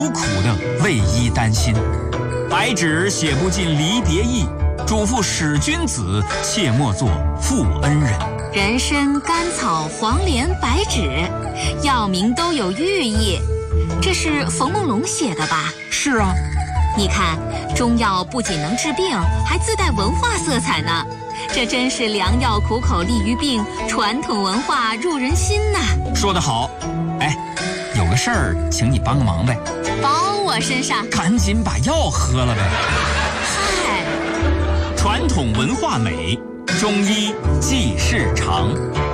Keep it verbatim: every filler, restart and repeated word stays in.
苦的为医担心。白纸写不尽离别意，嘱咐使君子，切莫做负恩人。 人参、甘草、黄连、白芷，药名都有寓意。这是冯梦龙写的吧？ 是啊。 你看，中药不仅能治病，还自带文化色彩呢。这真是良药苦口利于病，传统文化入人心呐。 说得好。哎，有个事儿，请你帮个忙呗。 包我身上。 赶紧把药喝了呗。 嗨， 传统文化美，中医济世长。